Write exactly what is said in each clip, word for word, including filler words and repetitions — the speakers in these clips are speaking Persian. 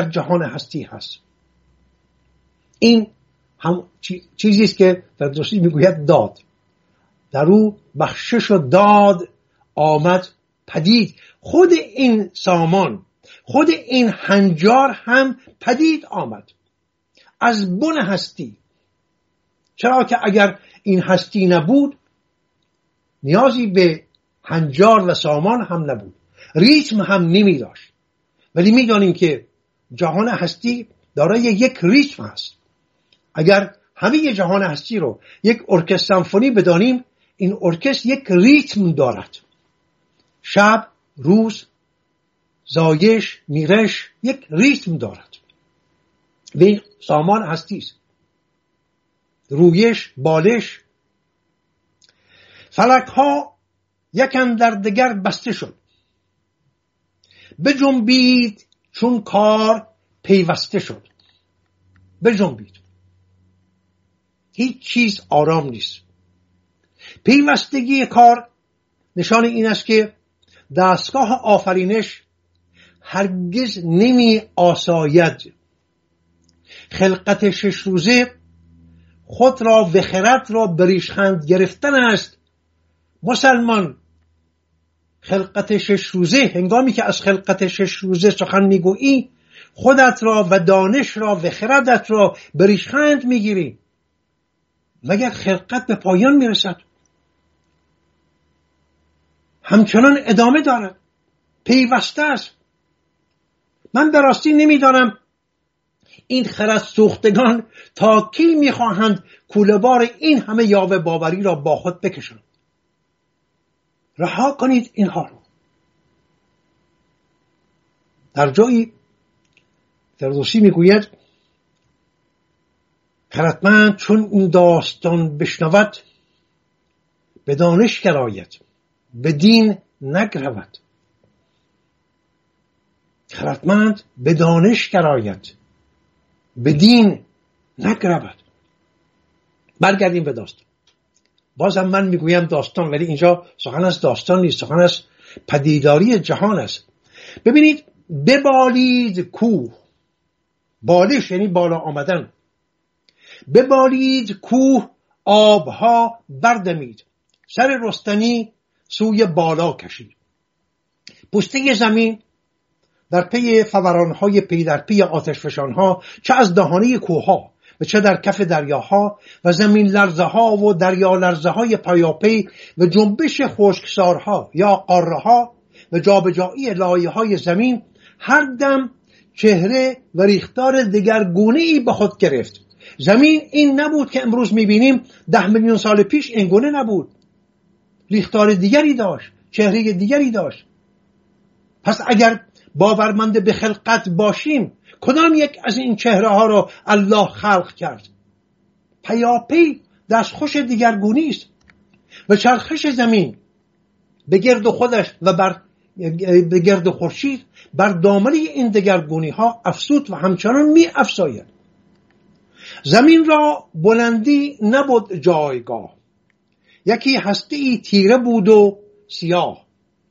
در جهان هستی هست. این هم چیزی است که فردوسی میگوید داد، در او بخشش و داد آمد پدید. خود این سامان، خود این هنجار هم پدید آمد از بن هستی. چرا که اگر این هستی نبود نیازی به هنجار و سامان هم نبود، ریتم هم نمی داشت. ولی می دانیم که جهان هستی دارای یک ریتم هست. اگر همه جهان هستی رو یک ارکستر سمفونی بدانیم، این ارکستر یک ریتم دارد. شب، روز، زایش، میرش یک ریتم دارد. و این سامان هستی است. رویش، بالش. فلک ها یک اندر دگر بسته شد، بجنبید چون کار پیوسته شد. بجنبید، هیچ چیز آرام نیست. پیوستگی کار نشان این است که دستگاه آفرینش هرگز نمی آساید. خلقت شش روزه خود را و خرد را بریشخند گرفتن است. مسلمان، خلقت شش روزه، هنگامی که از خلقت شش روزه سخن میگویی، خودت را و دانش را و خردت را بریشخند میگیری، مگر خلقت به پایان میرسد؟ همچنان ادامه دارد، پیوسته است. من در راستی نمیدانم این خرد سوختگان تا کی میخواهند کوله‌بار این همه یاوه باوری را با خود بکشند. رها کنید اینها رو. در جایی فردوسی میگوید خردمند چون این داستان بشنود، به دانش گراید، به دین نگرود. خردمند به دانش گراید، به دین نگرود. برگردیم به داستان. بازم من میگویم داستان، ولی اینجا سخن از داستان نیست، سخن از پدیداری جهان است. ببینید، ببالید کوه، بالش یعنی بالا آمدن. ببالید کوه آبها بردمید، سر رستنی سوی بالا کشید. پوسته زمین در پی فورانهای پی در پی آتشفشانها، چه از دهانه کوهها و چه در کف دریاها و زمین لرزه ها و دریا لرزه های پیاپی و جنبش خشکسارها یا قاره ها و جابجایی لایه های زمین، هر دم چهره و ریختار دگرگونه‌ای به خود گرفت. زمین این نبود که امروز میبینیم، ده میلیون سال پیش این گونه نبود. ریختار دیگری داشت، چهره دیگری داشت. پس اگر باورمند به خلقت باشیم، کدام یک از این چهره ها را الله خلق کرد؟ پیاپی دستخوش دیگرگونی است و چرخش زمین به گرد خودش و بر به گرد خورشید بر دامنه این دگرگونی ها افسود و همچنان می افزاید. زمین را بلندی نبود جایگاه، یکی هستی تیره بود و سیاه.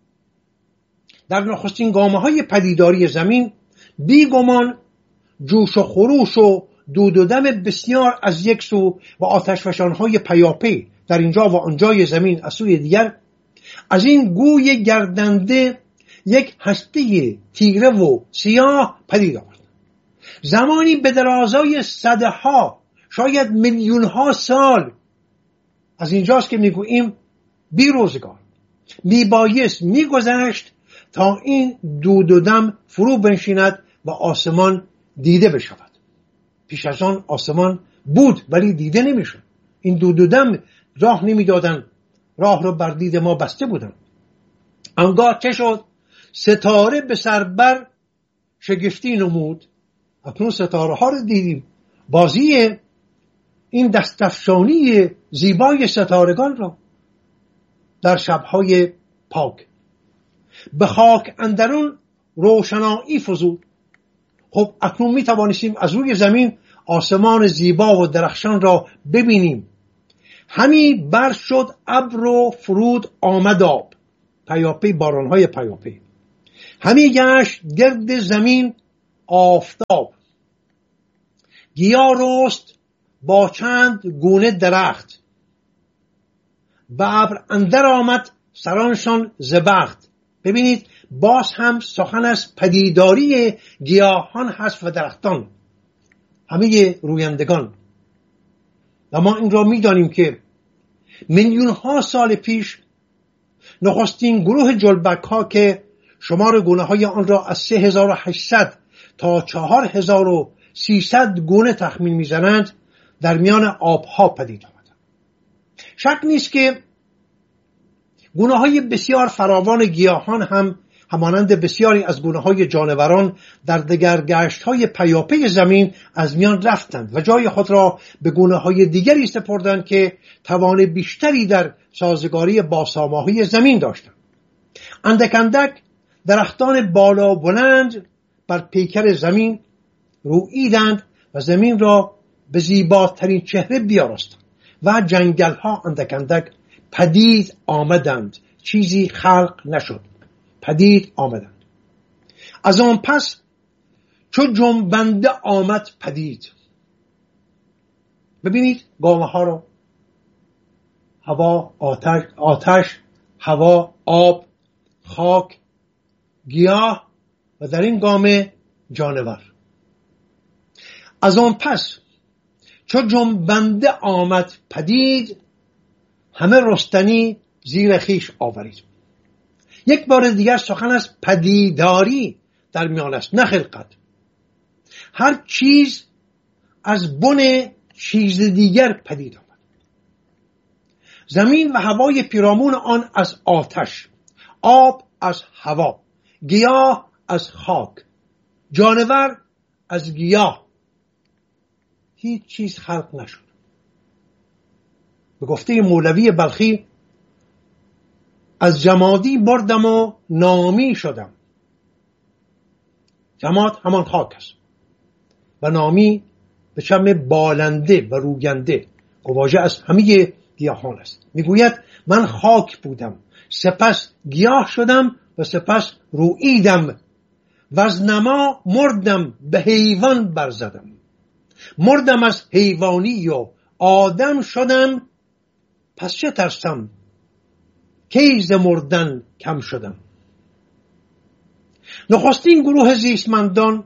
در نخستین گامه های پدیداری زمین بیگمان جوش و خروش و دود و دم بسیار از یک سو و آتشفشان های پیاپی در اینجا و آنجای زمین از سوی دیگر، از این گوی گردنده یک هستی تیره و سیاه پدید آمد. زمانی به درازای صده ها شاید میلیون ها سال از اینجاست که میگوییم بی روزگار میبایست میگذشت تا این دود و دم فرو بنشیند و آسمان دیده بشود. پیش از آن آسمان بود ولی دیده نمیشد. این دود و دم راه نمیدادن، راه رو بر دید ما بسته بودن. آنگاه چه شد؟ ستاره به سربر شگفتی نمود. اکنون ستاره ها رو دیدیم. بازی این دستفشانی زیبای ستارگان را در شبهای پاک به خاک اندرون روشنایی فزود. خب اکنون می توانستیم از روی زمین آسمان زیبا و درخشان را ببینیم. همی بر شد ابر و فرود آمد آب، پیاپی بارانهای پیاپی. همی گشت گرد زمین آفتاب، گیا رست با چند گونه درخت، به ابر اندر آمد سرانشان ز بخت. ببینید باز هم سخن از پدیداری گیاهان هست و درختان، همه رویندگان. و ما این را می دانیم که میلیون ها سال پیش نخستین گروه جلبک ها که شمار گونه های آن را از سه هزار و هشتصد تا چهار هزار و سیصد گونه تخمین میزنند در میان آبها پدید آمدند. شک نیست که گونه های بسیار فراوان گیاهان هم همانند بسیاری از گونه های جانوران در دگرگشت های پیاپی زمین از میان رفتند و جای خود را به گونه های دیگری سپردند که توان بیشتری در سازگاری با سامان‌های زمین داشتند. اندک اندک درختان بالا بلند بر پیکر زمین روییدند و زمین را به زیباترین چهره بیاراستند و جنگل ها اندک اندک پدید آمدند، چیزی خلق نشد، پدید آمدند. از آن پس چو جنبنده آمد پدید. ببینید گامه ها رو، هوا، آتش، آتش، هوا، آب، خاک، گیاه و در این گامه جانور. از آن پس چو جنبنده آمد پدید، همه رستنی زیر خیش آورید. یک بار دیگر سخن از پدیداری در میان است، نه خلقت. هر چیز از بن چیز دیگر پدید آمد. زمین و هوای پیرامون آن از آتش، آب از هوا، گیاه از خاک، جانور از گیاه. هیچ چیز خلق نشد. به گفته مولوی بلخی از جمادی بردم و نامی شدم. جماد همان خاک است و نامی به چم بالنده و روینده، گواژه از همه گیاهان است. میگوید من خاک بودم، سپس گیاه شدم و سپس روییدم و از نما مردم به حیوان برزدم. مردم از حیوانی و آدم شدم، پس چه ترسم کی ز مردن کم شدم. نخستین گروه زیستمندان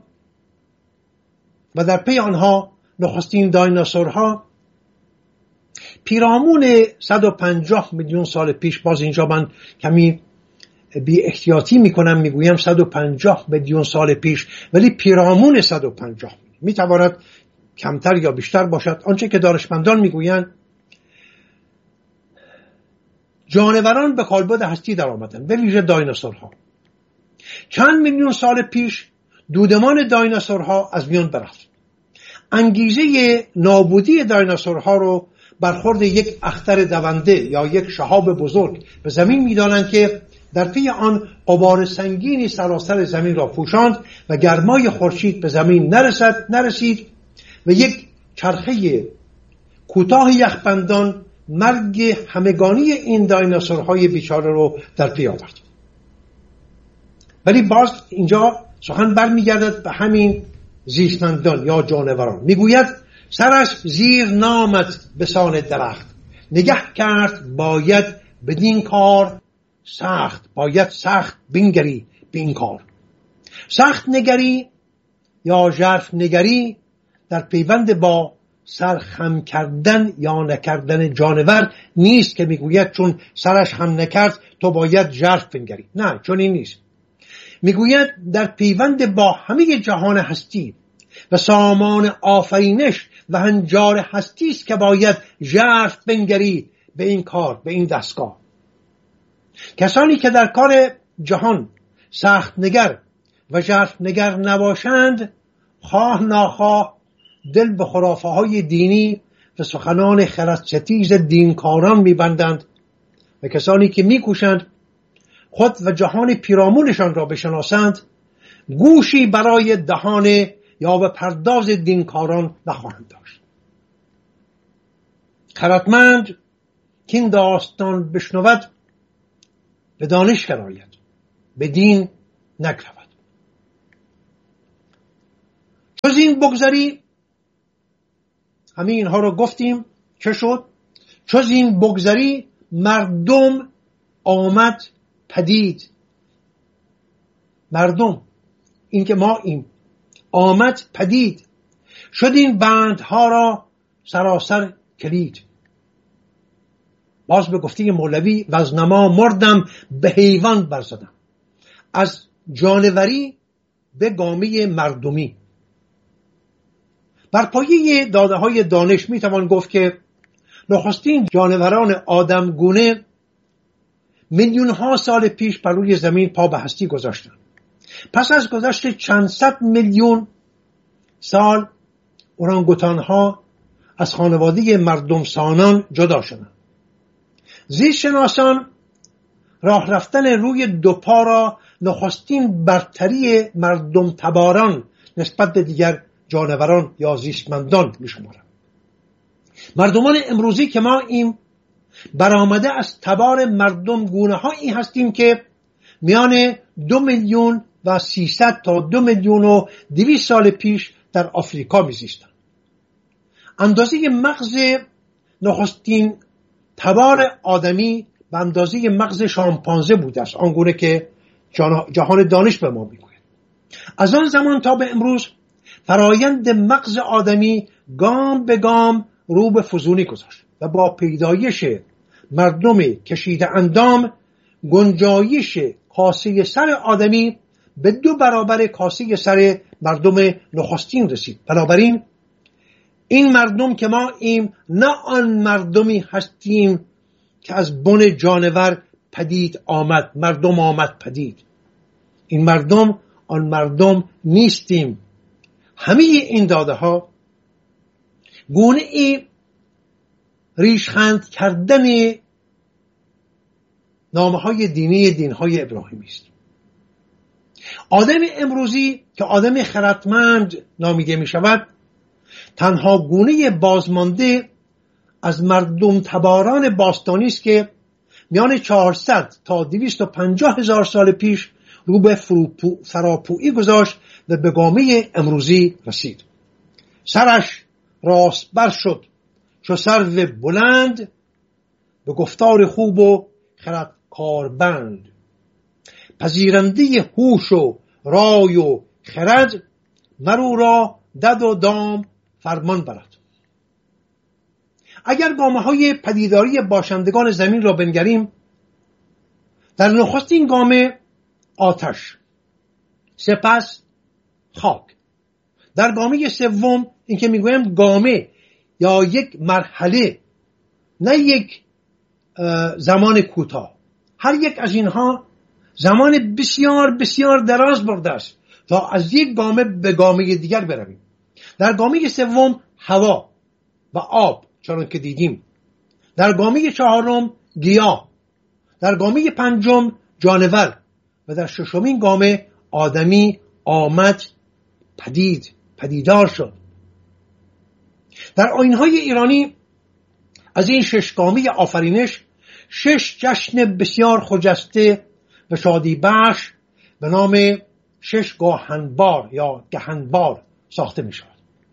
و در پی آنها نخستین دایناسورها پیرامون صد و پنجاه میلیون سال پیش، باز اینجا من کمی بی احتیاطی میکنم میگویم صد و پنجاه میلیون سال پیش، ولی پیرامون صد و پنجاه میتواند کمتر یا بیشتر باشد. آنچه که دانشمندان میگویند جانوران به کالبد هستی در آمدند، به ویژه دایناسورها. چند میلیون سال پیش دودمان دایناسورها از میان برفت. انگیزه نابودی دایناسورها رو برخورد یک اختر دونده یا یک شهاب بزرگ به زمین می‌دانند که در پی آن غبار سنگینی سراسر زمین را پوشاند و گرمای خورشید به زمین نرسد نرسید و یک چرخه کوتاه یخبندان مرگ همگانی این دایناسورهای بیچاره رو در پی آورد. ولی باز اینجا سخن برمیگردد به همین زیستمندان یا جانوران. میگوید سرش زیر نامد به سان درخت، نگه کرد باید بدین کار سخت. باید سخت بنگری به این کار. سخت نگری یا ژرف نگری در پیوند با سرخم کردن یا نکردن جانور نیست که میگوید چون سرش هم نکرد تو باید ژرف بنگری. نه، چون این نیست. میگوید در پیوند با همه جهان هستی و سامان آفرینش و هنجار هستی است که باید ژرف بنگری به این کار، به این دستگاه. کسانی که در کار جهان سخت نگر و ژرف نگر نباشند، خواه ناخواه دل به خرافه های دینی و سخنان خردستیز دینکاران میبندند و کسانی که میکوشند خود و جهان پیرامونشان را بشناسند گوشی برای دهان یا به پرداز دینکاران نخواهند داشت. خردمند که این داستان بشنود به دانش گراید، به دین نگرود. جز این بگذری، همین اینها رو گفتیم چه شد؟ جز این بگذری مردم آمد پدید. مردم، این که ما این آمد پدید، شد این بندها را سراسر کلید. باز به گفته مولوی و از نما مردم به حیوان برزدم، از جانوری به گامه مردمی. بر پایه داده های دانش می توان گفت که نخستین جانوران آدمگونه میلیون ها سال پیش بر روی زمین پا به هستی گذاشتند. پس از گذشت چند صد میلیون سال اورانگوتان ها از خانواده مردم سانان جدا شدند. زیست شناسان راه رفتن روی دو پا را نخستین برتری مردم تباران نسبت به دیگر جانوران یا زیستمندان می‌شمارند. مردمان امروزی که ما این برآمده از تبار مردم گونه هایی هستیم که میان دو میلیون و سیصد تا دو میلیون و دویست سال پیش در آفریقا میزیستند. اندازه مغز نخستین تبار آدمی به اندازه مغز شامپانزه بوده است، آنگونه که جهان دانش به ما میگوید. از آن زمان تا به امروز فرایند مغز آدمی گام به گام رو به فزونی گذاشت و با پیدایش مردم کشیده اندام گنجایش کاسه سر آدمی به دو برابر کاسه سر مردم نخستین رسید. بنابراین این مردم که ما ایم نه آن مردمی هستیم که از بن جانور پدید آمد، مردم آمد پدید. این مردم آن مردم نیستیم. همه این داده ها گونه ای ریشخند کردن نامه های دینی دین های ابراهیمی است. آدم امروزی که آدم خردمند نامیده می شود تنها گونه بازمانده از مردم تباران باستانی است که میان چهارصد تا دویست و پنجاه هزار سال پیش رو به فراپویی گذاشت و به گامه امروزی رسید. سرش راست بر شد چو سرو بلند، به گفتار خوب و خرد کاربند. پذیرنده هوش و رای و خرد، مرو را دد و دام فرمان برد. اگر گامه های پدیداری باشندگان زمین را بنگریم، در نخستین گامه آتش، سپس خاک. در گامه سوم این که میگویم گامه یا یک مرحله، نه یک زمان کوتاه، هر یک از اینها زمان بسیار بسیار دراز برده است تا از یک گامه به گامه دیگر برویم. در گامه سوم هوا و آب چون که دیدیم، در گامه چهارم گیاه، در گامه پنجم جانور و در ششمین گامه آدمی آمد پدید، پدیدار شد. در آیین‌های ایرانی از این شش گامه آفرینش شش جشن بسیار خجسته و شادی بخش به نام شش گاهنبار یا گهنبار ساخته می شود.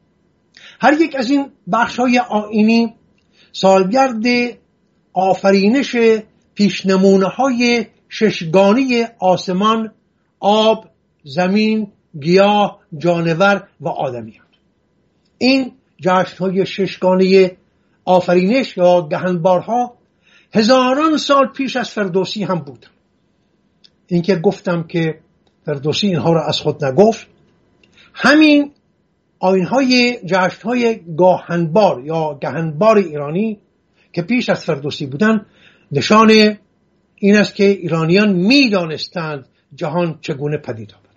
هر یک از این بخش‌های آیینی سالگرد آفرینش پیشنمونه‌های ششگانه آسمان، آب، زمین، گیاه، جانور و آدمی هست. این جشن‌های ششگانه آفرینش یا گهنبارها هزاران سال پیش از فردوسی هم بود. این که گفتم که فردوسی اینها را از خود نگفت، همین آیین‌های جشن‌های گاهنبار یا گهنبار ایرانی که پیش از فردوسی بودن نشان این است که ایرانیان می‌دانستند جهان چگونه پدید آمد.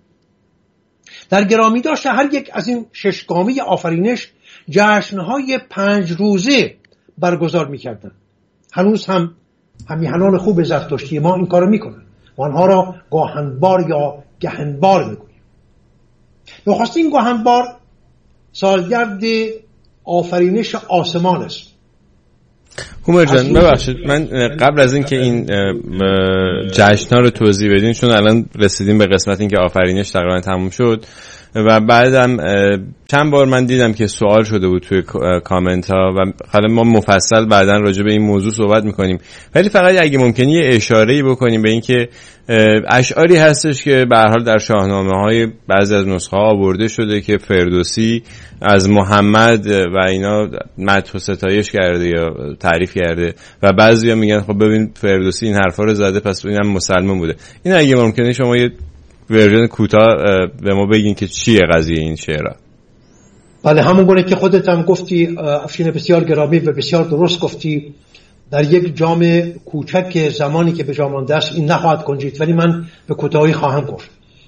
در گرامی داشت هر یک از این ششگامی آفرینش جشن‌های پنج روزه برگزار می‌کردند. هنوز هم همیهنان خوب زرتشتی ما این کارو می‌کنند و آنها را گاهنبار یا گهنبار می‌گوییم. نخستین گاهنبار سالگرد آفرینش آسمان است. هومر جان ببخشید، من قبل از این که این جشن‌ها رو توضیح بدین، چون الان رسیدیم به قسمت این که آفرینش تقریبا تموم شد، و بعدم چند بار من دیدم که سوال شده بود توی کامنت ها و حالا ما مفصل بعداً راجع به این موضوع صحبت میکنیم، ولی فقط اگه ممکنه یه اشاره‌ای بکنیم به این که اشعاری هستش که به هر حال در شاهنامه‌های بعضی از نسخه ها آورده شده که فردوسی از محمد و اینا مدح و ستایش کرده یا تعریف کرده و بعضیا میگن خب ببین فردوسی این حرفا رو زده پس اینم مسلمان بوده. این اگه ممکنه شما یه ورژن کوتاه به ما بگین که چیه قضیه این شعرها. بله، همون گونه که خودت هم گفتی افشین بسیار گرامی و بسیار درست گفتی، در یک جام کوچک زمانی که به جا مانده است این نخواهد گنجید، ولی من به کوتاهی خواهم گفت.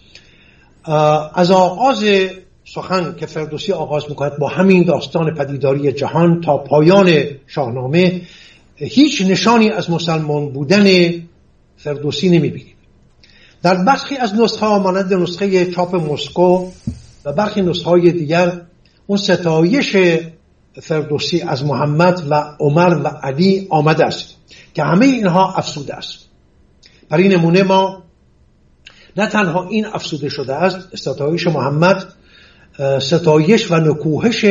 از آغاز سخن که فردوسی آغاز میکند با همین داستان پدیداری جهان تا پایان شاهنامه هیچ نشانی از مسلمان بودن فردوسی نمیبینیم. در برخی از نسخه ها مانند نسخه چاپ مسکو و برخی نسخه های دیگر اون ستایش فردوسی از محمد و عمر و علی آمده است که همه اینها افسوده است. برای نمونه ما نه تنها این افسوده شده است، ستایش محمد، ستایش و نکوهش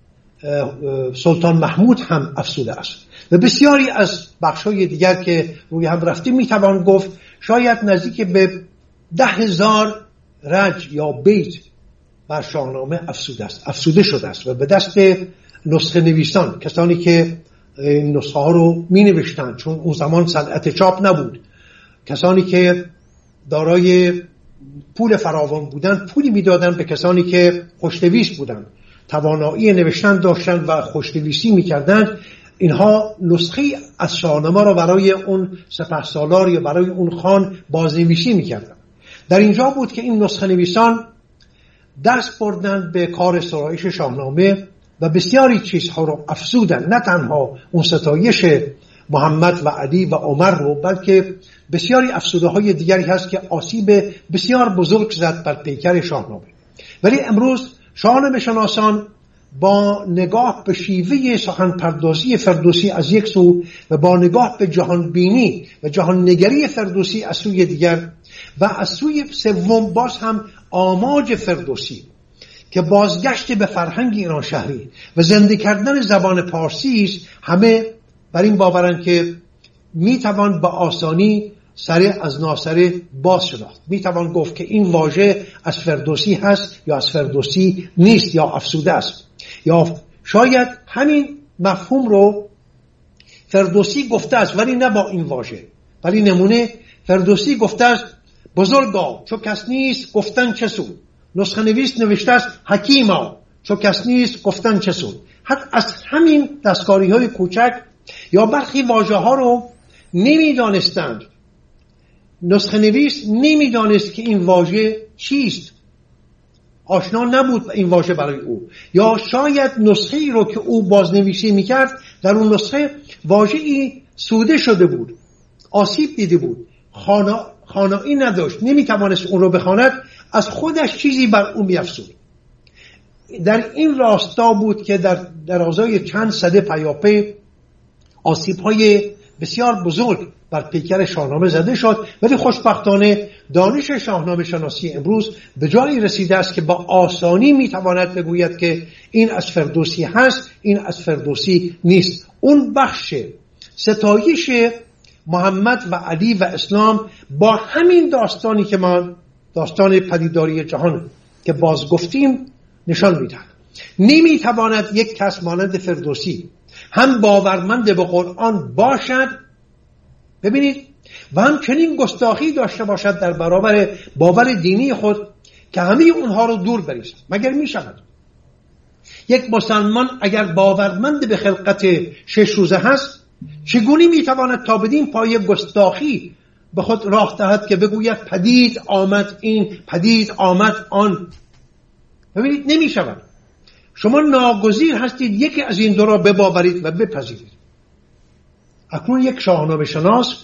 سلطان محمود هم افسوده است و بسیاری از بخشای دیگر که روی هم رفتیم میتوان گفت شاید نزدیک به ده هزار رج یا بیت بر شاهنامه افسوده است، افسوده شده است و به دست نسخه نویسان، کسانی که نسخه ها رو می نوشتند، چون اون زمان صنعت چاپ نبود، کسانی که دارای پول فراوان بودند پولی می دادند به کسانی که خوشنویس بودند، توانایی نوشتن داشتند و خوشنویسی می کردند. اینها نسخه از شاهنامه را برای اون سپهسالار یا برای اون خان بازنویسی می کردند. در اینجا بود که این نسخه نویسان دست بردند به کار سرایش شاهنامه و بسیاری چیزها رو افزودند، نه تنها اون ستایش محمد و علی و عمر رو، بلکه بسیاری افزوده های دیگری هست که آسیب بسیار بزرگ زد بر پیکر شاهنامه. ولی امروز شاهنامه شناسان با نگاه به شیوه سخن پردازی فردوسی از یک سو و با نگاه به جهان بینی و جهان نگری فردوسی از سوی دیگر و از سوی سوم باز هم آماج فردوسی که بازگشت به فرهنگ ایران شهری و زنده کردن زبان پارسی است، همه بر این باورند که میتوان با آسانی سره از ناسره باز شناخت. میتوان گفت که این واژه از فردوسی هست یا از فردوسی نیست یا افسوده است، یا شاید همین مفهوم رو فردوسی گفته است ولی نه با این واژه. ولی نمونه فردوسی گفته است بزرگا چو کس نیست گفتن چه سود، نسخه نویس نوشته است حکیما چو کس نیست گفتن چه سود. حتی از همین دستکاری های کوچک یا برخی واژه ها رو نمیدانستند، نسخه نویس نمیدانست که این واژه چیست، آشنا نبود این واژه برای او، یا شاید نسخه ای رو که او بازنویسی میکرد در اون نسخه واژه ای سوده شده بود، آسیب دیده بود، خانا خانایی نداشت، نمیتوانست اون رو بخواند، از خودش چیزی بر اون میافزود. در این راستا بود که در درازای چند سده پیاپی آسیب‌های بسیار بزرگ بر پیکر شاهنامه زده شد. ولی خوشبختانه دانش شاهنامه شناسی امروز به جایی رسیده است که با آسانی میتواند بگوید که این از فردوسی هست، این از فردوسی نیست. اون بخش ستایش محمد و علی و اسلام با همین داستانی که ما داستان پدیداری جهان که باز گفتیم نشان میدهد. نمیتواند یک کس مانند فردوسی هم باورمند به قرآن باشد، ببینید، و هم چنین گستاخی داشته باشد در برابر باور دینی خود که همه اونها رو دور بریزد. مگر می شود یک مسلمان اگر باورمند به خلقت شش روزه هست چگونه می تواند تا بدین پای گستاخی به خود راه دهد که بگوید پدید آمد این، پدید آمد آن؟ ببینید نمی شود. شما ناگزیر هستید یکی از این دو را بباورید و بپذیرید. اکنون یک شاهنامه شناس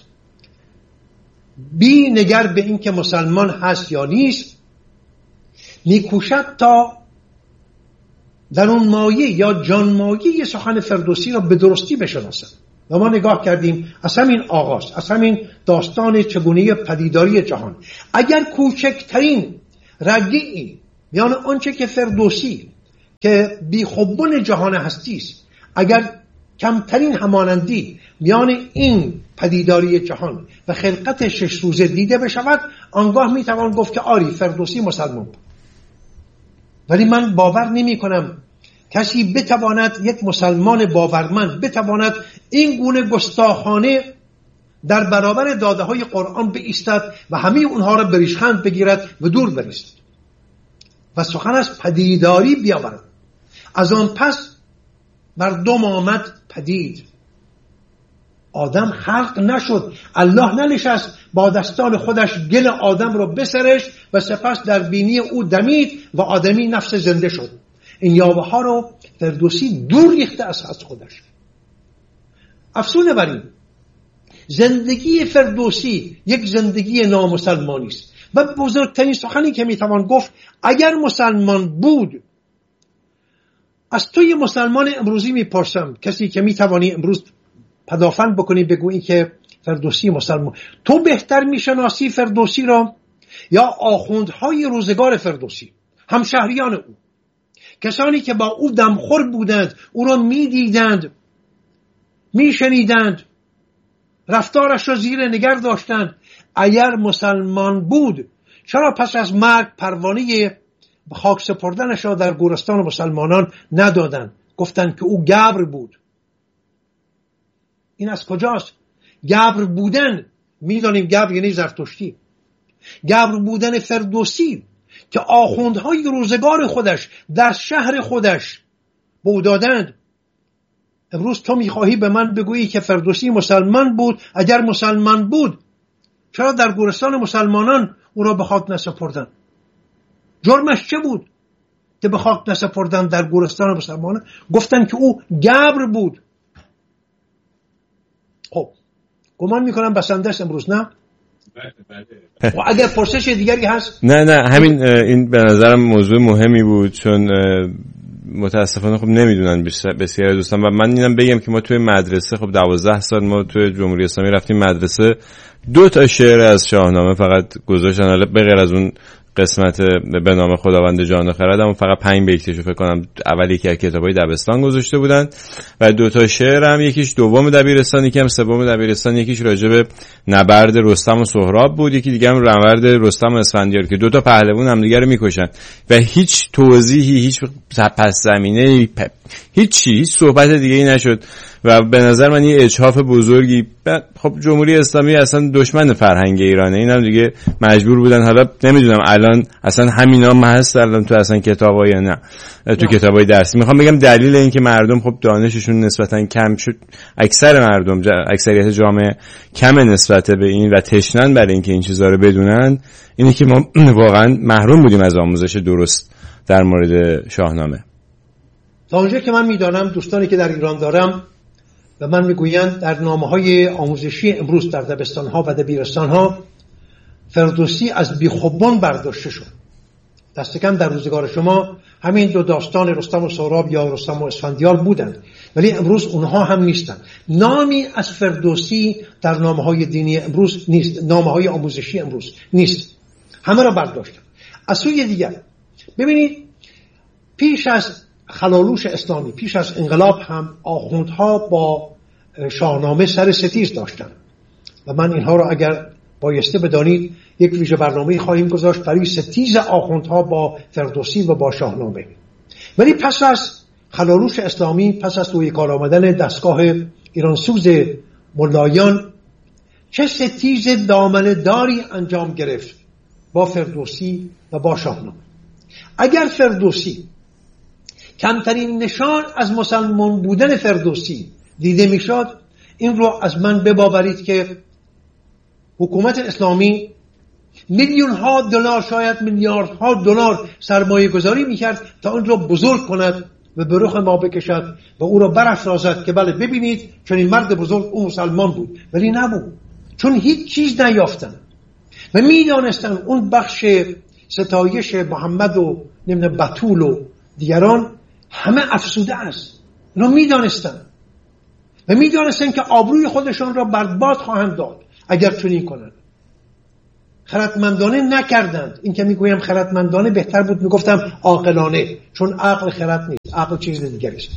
بی نگر به این که مسلمان هست یا نیست میکوشد تا در اون مایه یا جان مایه سخن فردوسی را به درستی بشناسد. و ما نگاه کردیم از همین آغاز، از همین داستان چگونه پدیداری جهان، اگر کوچکترین رگه‌ای میان آنچه که فردوسی که بیخوبون جهان هستی است، اگر کمترین همانندی میان این پدیداری جهان و خلقت شش روزه دیده بشود، آنگاه میتوان گفت که آری فردوسی مسلمان بود. ولی من باور نمی کنم کسی بتواند، یک مسلمان باورمند بتواند این گونه گستاخانه در برابر داده های قرآن بایستد و همه اونها را بریشخند بگیرد و دور بریزد و سخن از پدیداری بیاورد. از آن پس مردم آمد پدید. آدم خلق نشد، الله ننشست با دستان خودش گل آدم رو بسرشت و سپس در بینی او دمید و آدمی نفس زنده شد. این یاوه ها رو فردوسی دور ریخته از خودش. افسونه بر این، زندگی فردوسی یک زندگی نامسلمانی است و بزرگترین سخنی که میتوان گفت، اگر مسلمان بود، از توی مسلمان امروزی میپرسم، کسی که میتوانی امروز پدافند بکنی بگویی که فردوسی مسلمان، تو بهتر میشناسی فردوسی را یا آخوندهای روزگار فردوسی، همشهریان او، کسانی که با او دمخور بودند، او را میدیدند، میشنیدند، رفتارش را زیر نگر داشتند؟ اگر مسلمان بود، چرا پس از مرگ پروانه خاک سپردنش را در گورستان مسلمانان ندادند؟ گفتند که او گبر بود. این از کجاست؟ گبر بودن، میدانیم گبر یعنی زرتشتی. گبر بودن فردوسی که آخوندهای روزگار خودش در شهر خودش بودادند. امروز تو میخواهی به من بگویی که فردوسی مسلمان بود؟ اگر مسلمان بود، چرا در گورستان مسلمانان او را به خاک نسپردن؟ جرمش چه بود که به خاک نسپردن در گورستان مسلمانان؟ گفتن که او گبر بود. خب گمان میکنم بسنده است امروز، نه؟ و اگر پرسش دیگری هست؟ نه نه همین، این به نظرم موضوع مهمی بود، چون متاسفانه خب نمیدونن بسیاری دوستان. و من اینم بگم که ما توی مدرسه، خب دوازده سال ما توی جمهوری اسلامی رفتیم مدرسه، دو تا شعر از شاهنامه فقط گذاشتن، حالا به غیر از اون قسمت به نام خداوند جان و خرد، اما فقط پنج بیتشو فکر کنم اول یکی از کتابای دبستان گذاشته بودن و دو تا شعر هم، یکیش دوم دبیرستان، یکی هم سوم دبیرستان، یکیش راجع به نبرد رستم و سهراب بود، یکی دیگه هم نبرد رستم و اسفندیار که دو تا پهلوان هم دیگه رو میکشن و هیچ توضیحی، هیچ پس زمینه، هیچ هیچ صحبت دیگه ای نشد و به نظر من یه اجحاف بزرگی. خب جمهوری اسلامی اصلا دشمن فرهنگ ایرانه، اینم دیگه مجبور بودن. حالا نمیدونم الان اصلا همینا هم هست الان تو اصلا کتابا یا نه تو کتابای درسی. میخوام بگم دلیل این که مردم خب دانششون نسبتا کم شد، اکثر مردم، اکثریت جامعه کم نسبت به این و تشنن برای اینکه این چیزا رو بدونن، اینه که ما واقعا محروم بودیم از آموزش درست در مورد شاهنامه. تا اونجا که من میدانم دوستانی که در ایران دارم و من میگویند در نامه‌های آموزشی امروز در دبستان‌ها و دبیرستان‌ها فردوسی از بیخوبان برداشته شد. دست کم در روزگار شما همین دو داستان رستم و سهراب یا رستم و اسفندیار بودند، ولی امروز اونها هم نیستند. نامی از فردوسی در نامه‌های دینی امروز نیست، نامه‌های آموزشی امروز نیست، همه را برداشتن. از سوی دیگر ببینید، پیش از خلالوش اسلامی، پیش از انقلاب هم آخوندها با شاهنامه سر ستیز داشتن و من اینها را اگر بایسته بدانید یک ویژه برنامه خواهیم گذاشت برای ستیز آخوندها با فردوسی و با شاهنامه. ولی پس از خلالوش اسلامی، پس از روی کار آمدن دستگاه ایرانسوز ملایان، چه ستیز دامنه داری انجام گرفت با فردوسی و با شاهنامه. اگر فردوسی کمترین نشان از مسلمان بودن فردوسی دیده میشد، این رو از من بباورید که حکومت اسلامی میلیون ها دلار، شاید میلیاردها دلار سرمایه گذاری میکرد تا اون رو بزرگ کند و به رخ ما بکشد و او را برافرازد که بله ببینید چون این مرد بزرگ او مسلمان بود. ولی نبود، چون هیچ چیز نیافتن و میدانستن اون بخش ستایش محمد و نمیدونم بتول و دیگران همه افسوده است. اینو میدانستن و میدانستن که آبروی خودشان را برباد خواهند داد اگر چنین کنند. خردمندانه نکردند. این که میگویم خردمندانه بهتر بود میگفتم عاقلانه، چون عقل خرد نیست، عقل چیز دیگری است.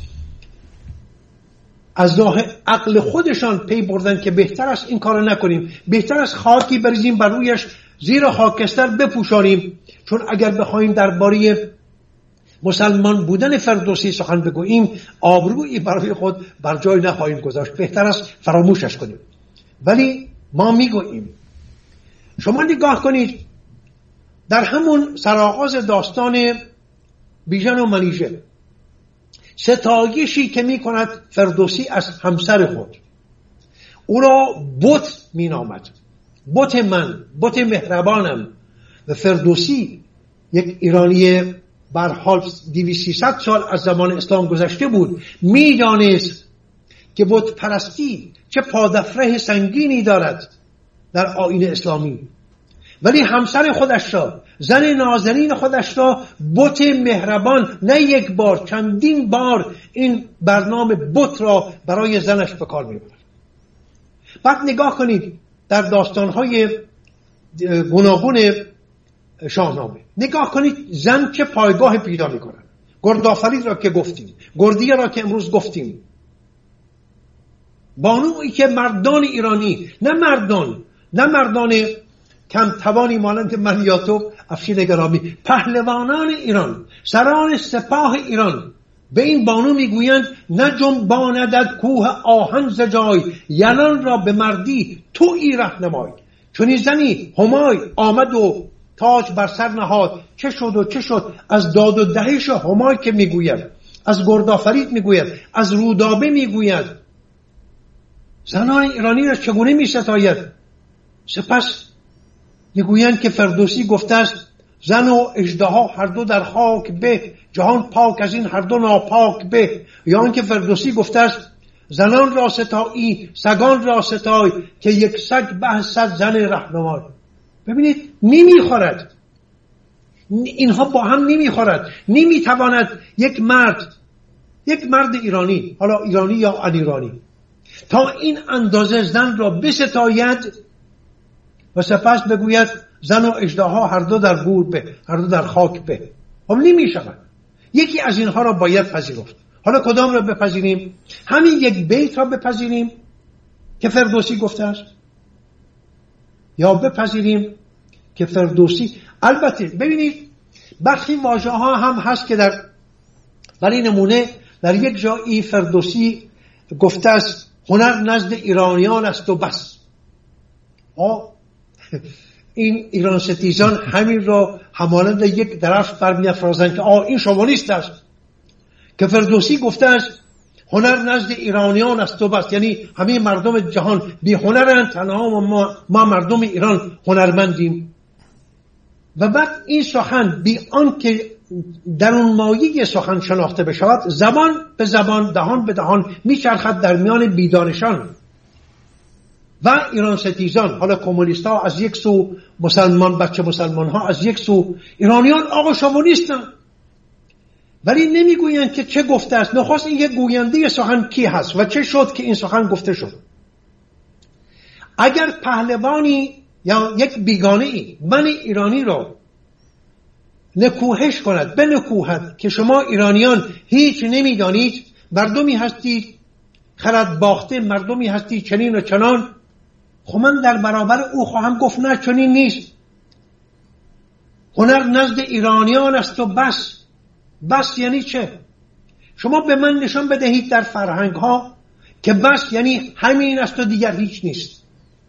از راه عقل خودشان پی بردن که بهتر است این کارو نکنیم، بهتر است خاکی بریزیم بر رویش، زیر خاکستر بپوشانیم، چون اگر بخوایم درباره مسلمان بودن فردوسی سخن بگوییم آبرویی برای خود بر جای نخواهیم گذاشت، بهتر است فراموشش کنیم. ولی ما میگوییم شما نگاه کنید در همون سرآغاز داستان بیژن و منیژه، ستایشی که می کند فردوسی از همسر خود، او را بت می نامد، بت من، بت مهربانم. و فردوسی یک ایرانی بر حال دویست سیصد سال از زمان اسلام گذشته بود، می دانست که بت پرستی چه پادفره سنگینی دارد در آیین اسلامی، ولی همسر خودش را، زن نازنین خودش را بت مهربان نه یک بار چندین بار این برنامه بت را برای زنش به کار می‌برد. بعد نگاه کنید در داستان‌های گوناگون شاهنامه، نگاه کنید زن چه پایگاه پیدا می‌کند. گردآفرید را که گفتیم، گردیه را که امروز گفتیم، بانویی که مردان ایرانی، نه مردان نه مردان کم توانی مانند من یا تو افشین گرامی، پهلوانان ایران، سران سپاه ایران به این بانو میگویند نه جنباندت کوه آهن ز جای، یلان را به مردی تو ای رهنمای. چون این زنی همای آمد و تاج بر سر نهاد، چه شد و چه شد. از داد و دهش همای که میگوید، از گردآفرید میگوید، از رودابه میگوید، زنان ایرانی را چگونه میستاید. سپس میگویند که فردوسی گفته است زن و اژدها هر دو در خاک به، جهان پاک از این هر دو ناپاک به. یا اینکه فردوسی گفته است زنان را ستایی سگان را ستای، که یک سگ به صد زن رهنمای. ببینید نمیخورد، اینها با هم نمیخورد. نمیتواند یک مرد، یک مرد ایرانی، حالا ایرانی یا ان ایرانی، تا این اندازه زن را بستاید و سپس بگوید زن و اژدها هر دو در گور به، هر دو در خاک به. خب نمی شود. یکی از اینها را باید پذیرفت. حالا کدام را بپذیریم؟ همین یک بیت را بپذیریم که فردوسی گفته است، یا بپذیریم که فردوسی، البته ببینید برخی واژه ها هم هست که در برای نمونه در یک جایی فردوسی گفته است هنر نزد ایرانیان است و بس. آه این ایران ستیزان همین را همانند یک درفت برمی‌افرازند که آه این شمالیست است، که فردوسی گفته است هنر نزد ایرانیان است و بس، یعنی همه مردم جهان بی هنرند، تنها ما, ما مردم ایران هنرمندیم. و بعد این سخن بی آن که در اون مایه سخن شناخته بشود، زبان به زبان، دهان به دهان میچرخد در میان بیدانشان و ایران ستیزان. حالا کمونیست ها از یک سو، مسلمان بچه مسلمان ها از یک سو، ایرانیان آقا شما نیستن، ولی نمیگویند که چه گفته است. نخواست این یک گوینده سخن کی هست و چه شد که این سخن گفته شد. اگر پهلوانی یا یک بیگانه ای من ایرانی را نکوهش کند، بنکوهد که شما ایرانیان هیچ نمیدانید، مردمی هستید خرد باخته، مردمی هستید چنین و چنان، خب من در برابر او خواهم گفت نه چنین نیست. هنر نزد ایرانیان است و بس. بس یعنی چه؟ شما به من نشان بدهید در فرهنگ ها که بس یعنی همین است و دیگر هیچ نیست.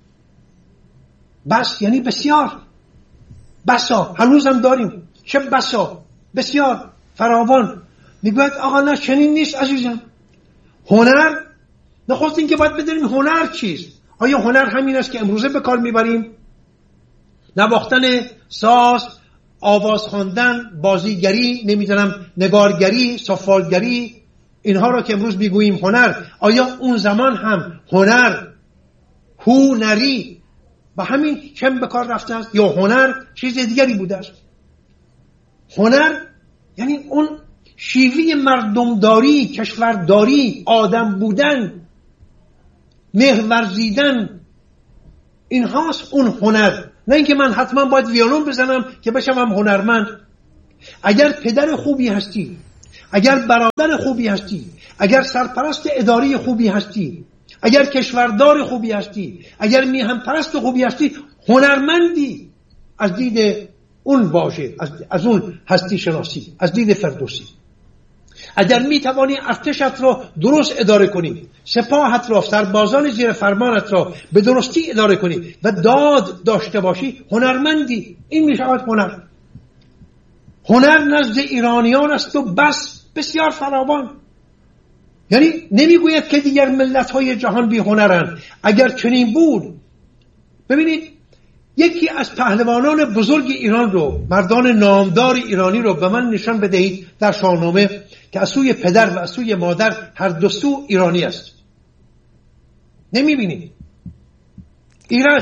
بس یعنی بسیار، بسا، هنوزم داریم، چه بسا، بسیار، فراوان. میگوید آقا نه چنین نیست عزیزم. هنر، نخواست این که باید بدونیم هنر چیست. آیا هنر همین است که امروزه به کار میبریم؟ نواختن ساز، آواز خواندن، بازیگری، نمیدونم نگارگری، سفالگری، اینها را که امروز میگوییم هنر، آیا اون زمان هم هنر، هنری با همین چم به کار رفته است یا هنر چیز دیگری بوده است؟ هنر یعنی اون شیوه مردمداری، کشورداری، آدم بودن، مهر ورزیدن، این هاست اون هنر. نه اینکه من حتما باید ویولون بزنم که بشم هنرمند. اگر پدر خوبی هستی، اگر برادر خوبی هستی، اگر سرپرست اداری خوبی هستی، اگر کشوردار خوبی هستی، اگر میهم پرست خوبی هستی، هنرمندی از دید اون واژه، از, از اون هستی شناسی، از دید فردوسی. اگر میتوانی ارتشت را درست اداره کنی، سپاهت را، سربازان زیر فرمانت را به درستی اداره کنی و داد داشته باشی، هنرمندی. این میشود هنر. هنر نزد ایرانیان است و بس، بسیار فراوان. یعنی نمیگوید که دیگر ملت‌های جهان بی هنرند. اگر چنین بود، ببینید یکی از پهلوانان بزرگ ایران رو، مردان نامدار ایرانی رو به من نشان بدهید در شاهنامه که از سوی پدر و از سوی مادر هر دو سو ایرانی است. نمیبینید. ایران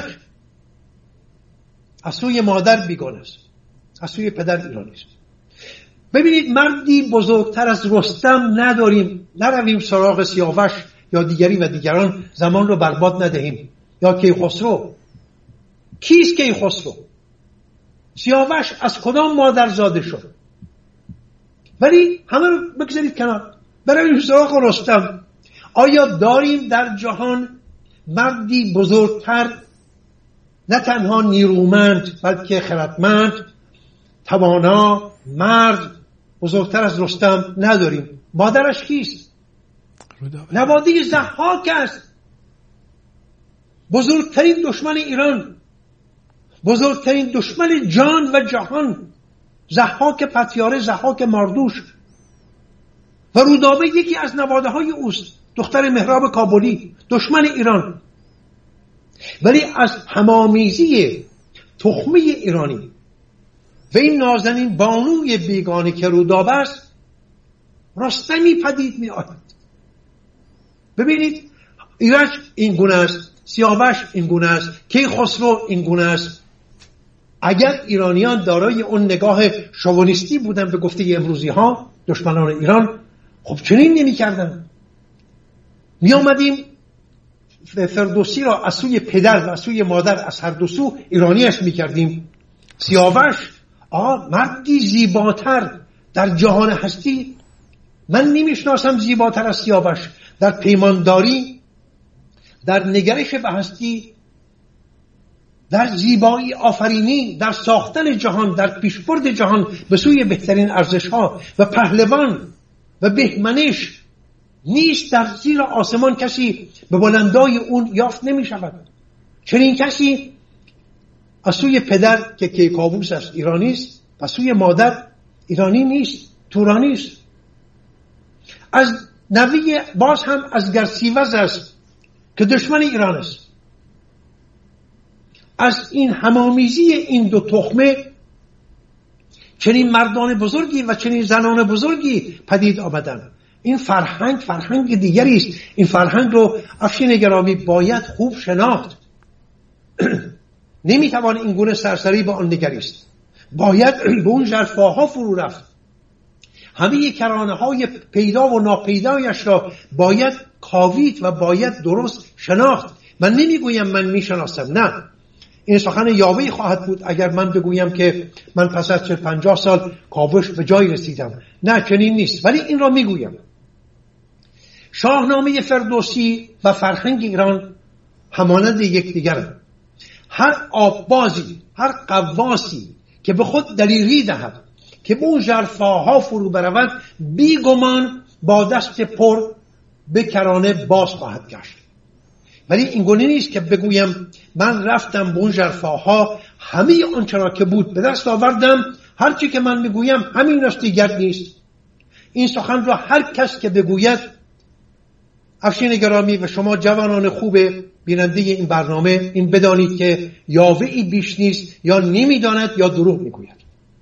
از سوی مادر بیگانه است، از سوی پدر ایرانی است. ببینید مردی بزرگتر از رستم نداریم. نرویم سراغ سیاوش یا دیگری و دیگران، زمان رو برباد ندهیم. یا کیخسرو. کیست کیخسرو؟ سیاوش از کدام مادر زاده شد؟ ولی همه رو بگذارید کنار، برویم سراغ رستم. آیا داریم در جهان مردی بزرگتر، نه تنها نیرومند بلکه خردمند، توانا، مرد بزرگتر از رستم؟ نداریم. مادرش کیست؟ نوادی ضحاک است. بزرگترین دشمن ایران، بزرگترین دشمن جان و جهان، ضحاک پتیاره، ضحاک ماردوش. و رودابه یکی از نواده های اوست، دختر مهراب کابلی، دشمن ایران. ولی از همامیزی تخمی ایرانی و این نازنین بانوی بیگانه که رودابه است، رستمی پدید می آید. ببینید ایرج این گونه است، سیاوش این گونه است، کیخسرو این گونه است. اگر ایرانیان دارای اون نگاه شوونیستی بودن به گفته امروزی ها، دشمنان ایران، خب چنین نمی کردن. می آمدیم فردوسی را از سوی پدر و از سوی مادر، از هر دو سو ایرانیش می کردیم. سیاوش آه مردی زیباتر در جهان هستی من نمیشناسم زیباتر از سیاوش. در پیمانداری، در نگرش به هستی، در زیبایی آفرینی، در ساختن جهان، در پیشبرد جهان به سوی بهترین ارزش‌ها و پهلوان و بهمنش نیست. در زیر آسمان کسی به بلندای اون یافت نمی شود. چنین کسی از سوی پدر که کیکاووس است ایرانی است، از سوی مادر ایرانی نیست، تورانی است. از نوی باز هم از گرسیوز است که دشمن ایران است. از این همامیزی این دو تخمه چنین مردان بزرگی و چنین زنان بزرگی پدید آمدند. این فرهنگ فرهنگ دیگری است. این فرهنگ رو افشین گرامی باید خوب شناخت. نمیتوان این گونه سرسری با آن نگریست. باید به اون ژرفاها فرو رفت. همه کرانه های پیدا و ناپیدایش را باید کاوید و باید درست شناخت. من نمیگویم من میشناسم، نه، این سخن یاوه‌ای خواهد بود اگر من بگویم که من پس از چهل پنجاه سال کاوش به جای رسیدم. نه، چنین نیست، ولی این را میگویم. شاهنامه فردوسی و فرهنگ ایران همانند یکدیگرند. هر آببازی، هر قواسی که به خود دلیری دهد که به اون ژرفاها فرو برود، بیگمان با دست پر به کرانه باز خواهد گشت. ولی این گونه نیست که بگویم من رفتم به اون ژرفاها، همه آنچه را که بود به دست آوردم، هرچی که من میگویم همین است، دیگر نیست. این سخن را هر کس که بگوید، افشین گرامی و شما جوانان خوب بیننده این برنامه، این بدانید که یاوه‌ای بیش نیست، یا نمیداند یا دروغ میگوید.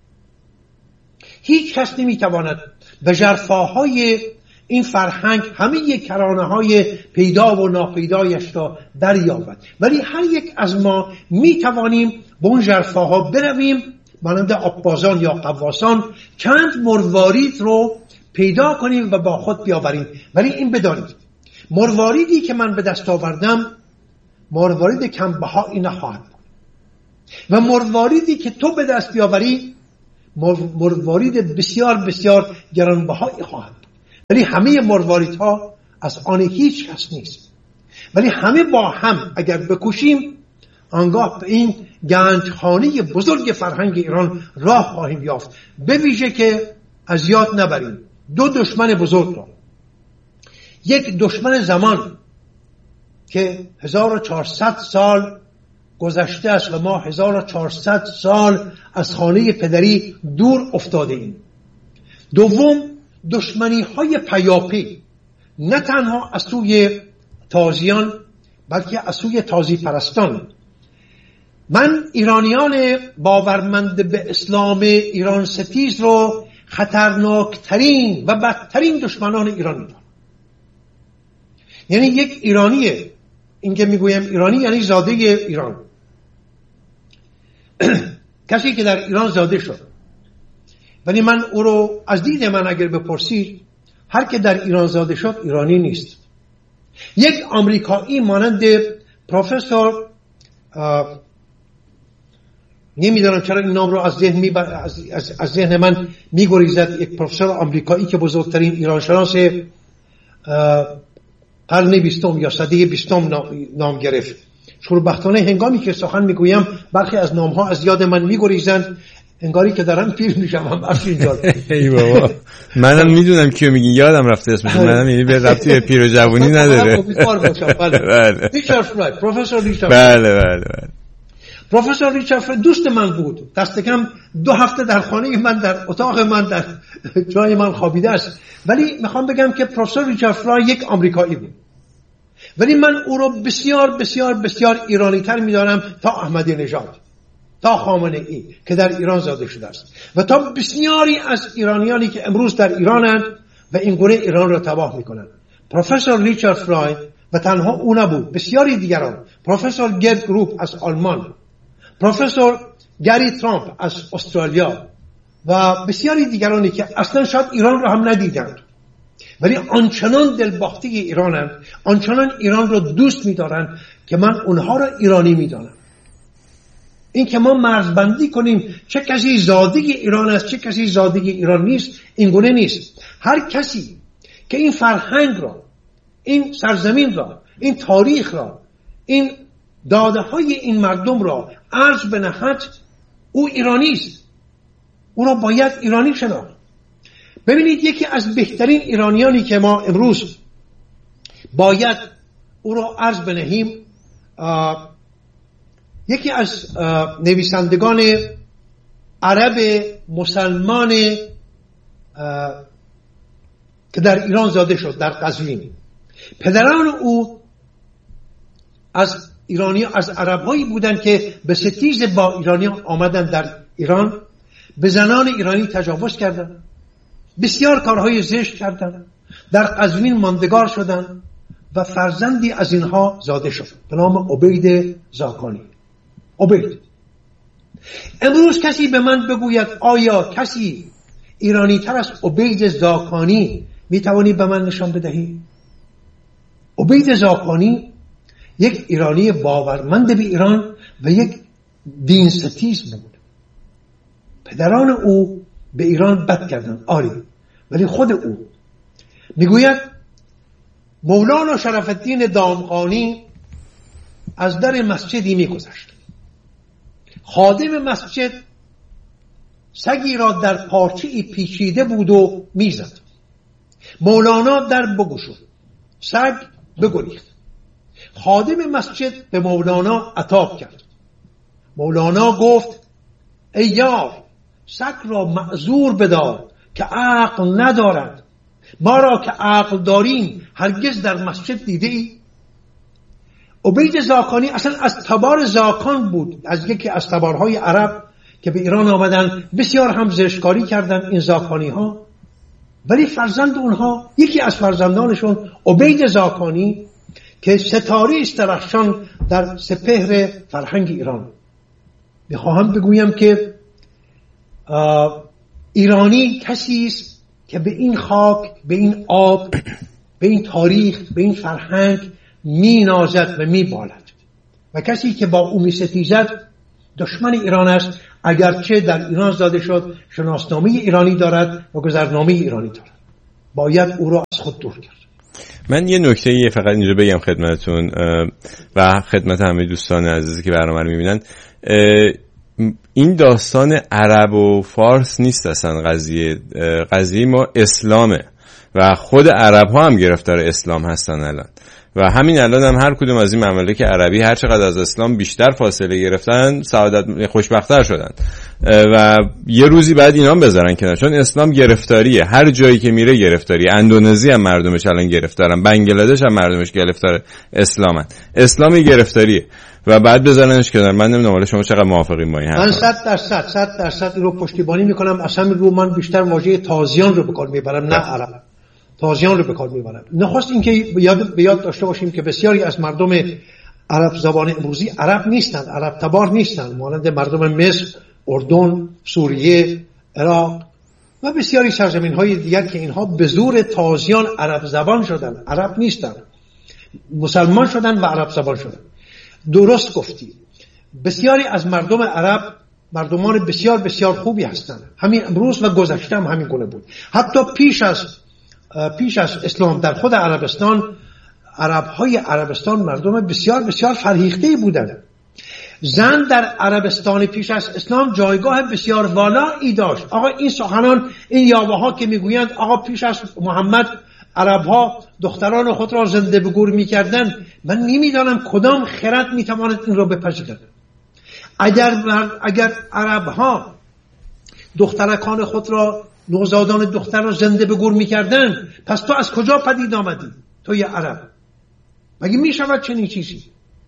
هیچ کس نمیتواند به ژرفاهای این فرهنگ همه کرانه‌های پیدا و ناپیدایش را دریابد. ولی هر یک از ما میتوانیم به اون ژرفاها برویم، مانند آببازان یا قواسان، چند مروارید رو پیدا کنیم و با خود بیاوریم. ولی این بدانید مرواریدی که من به دست آوردم، مروارید کم بهایی نخواهد بود. و مرواریدی که تو به دست بیاوری مروارید بسیار بسیار گرانبهایی خواهد، ولی همه مرواریدها از آن هیچ کس نیست، ولی همه با هم اگر بکوشیم آنگاه به این گنجخانه بزرگ فرهنگ ایران راه خواهیم یافت. به ویژه که از یاد نبریم دو دشمن بزرگ را، یک دشمن زمان که هزار و چهارصد سال گذشته است و ما هزار و چهارصد سال از خانه پدری دور افتاده ایم. دوم دشمنی های پیاپی، نه تنها از سوی تازیان بلکه از سوی تازی پرستان. من ایرانیان باورمند به اسلام ایران ستیز رو خطرناکترین و بدترین دشمنان ایران میدونم. یعنی یک ایرانیه، این که میگویم ایرانی یعنی زاده ایران، کسی که در ایران زاده شد، ولی من او رو از دید من اگر بپرسید هر که در ایران زاده شد ایرانی نیست. یک آمریکایی مانند پروفسور نمیدونم چرا این نام رو از ذهن می از, از, از ذهن من میگریزد، یک پروفسور آمریکایی که بزرگترین ایرانشناس قرن بیستم یا سده بیستم نام گرفت. شوربختانه هنگامی که سخن میگویم برخی از نامها از یاد من میگریزند، انگاری که دارم پیر میشم. ای بابا منم میدونم کیو میگی، یادم رفته اسمش، منم یعنی به ربطی به پیر و جوونی نداره. بله ریچارد فرای، پروفسور ریچارد. بله بله بله پروفسور ریچارد فرای دوست من بود، دست کم دو هفته در خانه من، در اتاق من، در جای من خوابیده است. ولی میخوام بگم که پروفسور ریچارد فرای یک آمریکایی بود، ولی من او رو بسیار بسیار بسیار ایرانی تر میدارم تا احمدی نژاد، تا خامنه ای که در ایران زاده شده است و تا بسیاری از ایرانیانی که امروز در ایرانند و این گونه ایران را تباه میکنند. پروفسور ریچارد فرای و تنها او نبود، بسیاری دیگران، پروفسور گرد گروپ از آلمان، پروفسور گری ترامپ از استرالیا و بسیاری دیگرانی که اصلا شاید ایران را هم ندیدند ولی آنچنان دلباخته ایرانند، آنچنان ایران را دوست می‌دارند که من اونها را ایرانی می‌دانم. این که ما مرزبندی کنیم چه کسی زاده ایران است چه کسی زاده ایران نیست، این گونه نیست. هر کسی که این فرهنگ را، این سرزمین را، این تاریخ را، این داده های این مردم را عرض بنهد، او ایرانی است، او را باید ایرانی شناخت. ببینید یکی از بهترین ایرانیانی که ما امروز باید او را عرض بنهیم، یکی از نویسندگان عرب مسلمان که در ایران زاده شد، در قزوین. پدران او از ایرانی از عرب‌هایی بودند که به ستیز با ایرانیان آمدند در ایران، به زنان ایرانی تجاوز کردند، بسیار کارهای زشت کردند، در قزوین ماندگار شدند و فرزندی از اینها زاده شد به نام عبید زاکانی. عبید. امروز کسی به من بگوید آیا کسی ایرانی تر از عبید زاکانی میتوانی به من نشان بدهی؟ عبید زاکانی یک ایرانی باورمند به ایران و یک دین ستیز بود. پدران او به ایران بد کردند، آری، ولی خود او میگوید مولانا شرف الدین دامغانی از در مسجدی میگذشت، خادم مسجد سگی را در پارچه‌ای پیچیده بود و میزد. مولانا در بگشود، سگ بگریخت. خادم مسجد به مولانا عتاب کرد. مولانا گفت ای یار، سگ را معذور بدار که عقل ندارد. ما را که عقل داریم هرگز در مسجد دیده ای؟ عبید زاکانی اصلا از تبار زاکان بود، از یکی از تبارهای عرب که به ایران آمدن، بسیار هم زشتکاری کردن این زاکانی ها، ولی فرزند اونها، یکی از فرزندانشون عبید زاکانی که ستاره است درخشان در سپهر فرهنگ ایران. میخواهم بگویم که ایرانی کسی است که به این خاک، به این آب، به این تاریخ، به این فرهنگ می نازد و می بالد و کسی که با او می ستیزد دشمن ایران است، اگرچه در ایران زاده شد، شناسنامه ایرانی دارد و گذرنامه ایرانی دارد. باید او را از خود دور کرد. من یه نکته یه فقط اینجا بگم خدمتتون و خدمت همه دوستان عزیزی که برنامه رو میبینن. این داستان عرب و فارس نیست اصلا، قضیه قضیه ما اسلامه و خود عرب ها هم گرفتار اسلام هستن الان و همین الان هم هر کدوم از این ممالک عربی هر چقدر از اسلام بیشتر فاصله گرفتن سعادت خوشبخت‌تر شدن و یه روزی بعد اینا هم بذارن کنار، چون اسلام گرفتاریه، هر جایی که میره گرفتاریه. اندونزی هم مردمش الان گرفتارن، بنگلادش هم مردمش گرفتار اسلامن. اسلامی گرفتاریه و بعد بذارنش کنار. من نمیدونم حالا شما چقدر موافقین با این حرف؟ من صد درصد صد درصد رو پشتیبانی میکنم. اصلا رو من بیشتر واژه تازیان رو به کار میبرم نه عرب. تازیان رو به کار میبرم. نخست اینکه یاد بیاد داشته باشیم که بسیاری از مردم عرب زبان امروزی عرب نیستند، عرب تبار نیستند، مانند مردم مصر، اردن، سوریه، عراق و بسیاری سرزمین‌های دیگر که اینها به زور تازیان عرب زبان شدند، عرب نیستند، مسلمان شدند و عرب زبان شدند. درست گفتی. بسیاری از مردم عرب مردمان بسیار بسیار خوبی هستند. همین امروز و گذشته هم همین گونه بود. حتی پیش از پیش از اسلام در خود عربستان، عرب‌های عربستان مردم بسیار بسیار فرهیخته بودند. زن در عربستان پیش از اسلام جایگاه بسیار والایی داشت. آقا این سخنان، این یاوه ها که میگویند آقا پیش از محمد عرب ها دختران خود را زنده به گور میکردند، من نمیدانم کدام خرد میتواند این را بپذیرد. اگر اگر عرب ها دخترکان خود را، نوزادان دختر را زنده به گور میکردند، پس تو از کجا پدید آمدی؟ تو یه عرب. مگه میشود چنین چیزی؟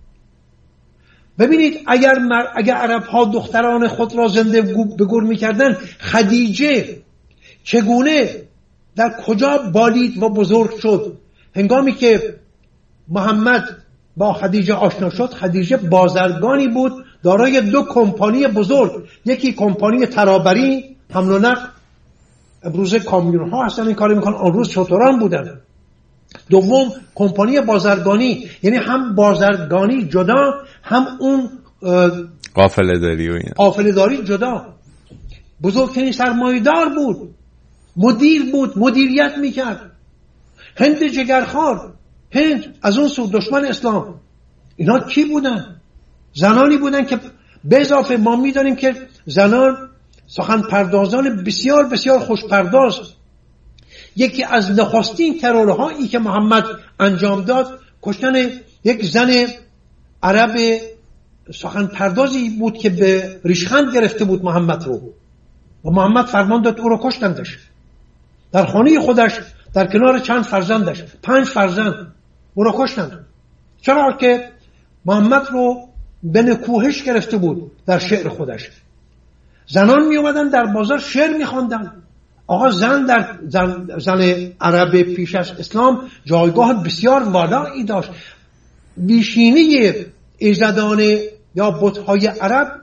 ببینید اگر مر... اگر عرب ها دختران خود را زنده به گور میکردن، خدیجه چگونه در کجا بالید و بزرگ شد؟ هنگامی که محمد با خدیجه آشنا شد، خدیجه بازرگانی بود دارای دو کمپانی بزرگ، یکی کمپانی ترابری حمل و نقل، امروز کامیون ها هستن این کارو میکنن، آن روز شتران بودن. دوم کمپانی بازرگانی، یعنی هم بازرگانی جدا، هم اون قافله داری و اینا قافله داری جدا. بزرگترین سرمایه‌دار بود، مدیر بود، مدیریت میکرد. هند جگرخوار، هند از اون سو دشمن اسلام. اینا کی بودن؟ زنانی بودن که به اضافه ما میدانیم که زنان سخن پردازان بسیار بسیار خوش پرداز. یکی از نخستین ترورهایی که محمد انجام داد کشتن یک زن عرب سخن پردازی بود که به ریشخند گرفته بود محمد رو و محمد فرمان داد او رو کشتندش در خانه خودش در کنار چند فرزندش، پنج فرزند، او رو کشتند. چرا که محمد رو به نکوهش گرفته بود در شعر خودش. زنان می اومدن در بازار شعر می خواندن. آقا زن در زن, زن عرب پیش از اسلام جایگاه بسیار والایی داشت. بیشینه ایزدان یا بت‌های عرب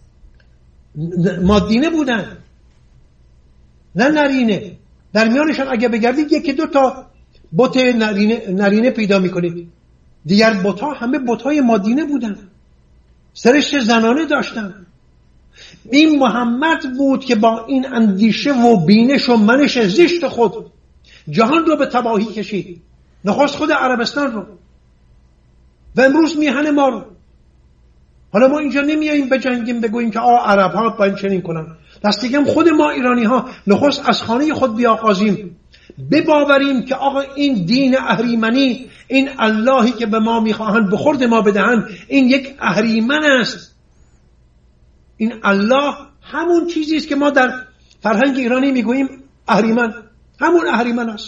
مادینه بودن نه نرینه. در میانشان اگه بگردید یکی دو تا بت نرینه, نرینه پیدا میکنید، دیگر بت‌ها همه بت‌های مادینه بودن، سرشت زنانه داشتن. این محمد بود که با این اندیشه و بینش و منش زشت خود جهان رو به تباهی کشید، نخست خود عربستان رو و امروز میهن ما رو. حالا ما اینجا نمیاییم بجنگیم بگوییم که آه عرب ها باید چنین کنن، دست دیگه خود ما ایرانی ها نخست از خانه خود بیاغازیم، بباوریم که آقا این دین اهریمنی، این اللهی که به ما میخواهند بخورد ما بدهند، این یک اهریمن است. این الله همون چیزی است که ما در فرهنگ ایرانی میگوییم اهریمن، همون اهریمن است.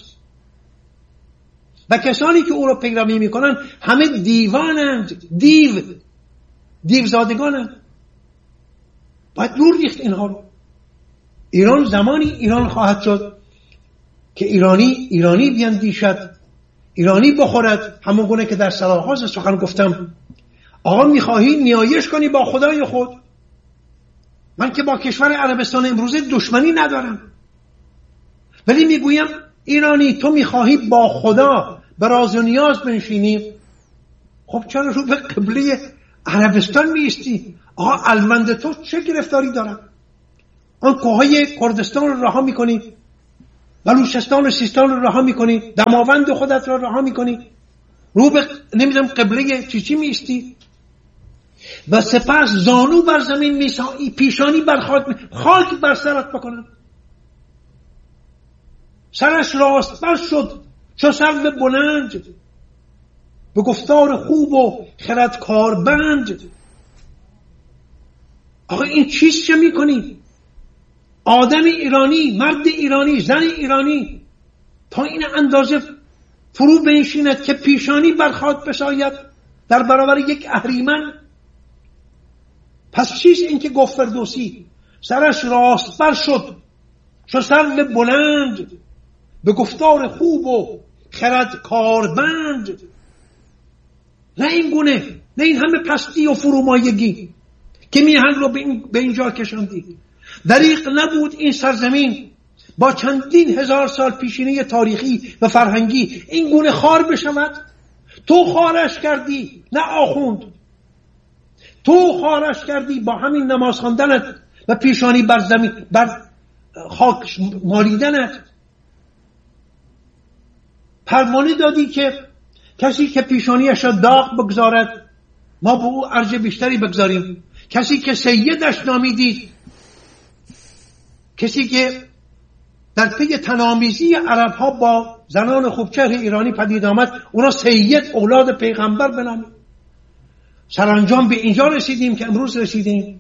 و کسانی که او را پیروی میکنن همه دیوانند، دیو دیوزادگانند. باید دور ریخت اینها رو. ایران زمانی ایران خواهد شد که ایرانی ایرانی بیندیشد، ایرانی بخورد، همون گونه که در سرآغاز سخن گفتم. آقا میخواهی نیایش کنی با خدای خود. من که با کشور عربستان امروزه دشمنی ندارم، ولی میگویم ایرانی تو میخواهی با خدا به راز و نیاز بنشینی، خب چرا رو به قبله عربستان میستی؟ آها الوند تو چه گرفتاری دارن؟ آن کوههای کردستان رو رها میکنی، بلوچستان و سیستان رو رها میکنی، دماوند خودت رو رها میکنی، رو به نمیدونم قبله چی چی میستی و سپس زانو بر زمین میسایی، پیشانی بر خاک، خاک بر سرت بکنن. سرش راست بر شد چو سرو بلند، به گفتار خوب و خرد کاربند. آقا این چیز چه میکنی؟ آدم ایرانی، مرد ایرانی، زن ایرانی تا این اندازه فرو بنشیند که پیشانی بر خاک بساید در برابر یک اهریمن؟ پس چیز این که گفت فردوسی سرش راست بر شد چو سرو بلند، به گفتار خوب و خرد کاربند. نه این گونه، نه این همه پستی و فرومایگی که میهن رو به اینجا کشاندی. دریغ نبود این سرزمین با چندین هزار سال پیشینه تاریخی و فرهنگی این گونه خار بشود؟ تو خارش کردی، نه آخوند. تو خارش کردی با همین نماز خواندنت و پیشانی بر زمین بر خاک مالیدنت. فرمانی دادی که کسی که پیشانیش را داغ بگذارد ما به او ارج بیشتری بگذاریم. کسی که سیدش نامیدید، کسی که در پی تنامیزی عرب ها با زنان خوبچهر ایرانی پدید آمد، اونا سید اولاد پیغمبر بنامید. سرانجام به اینجا رسیدیم که امروز رسیدیم.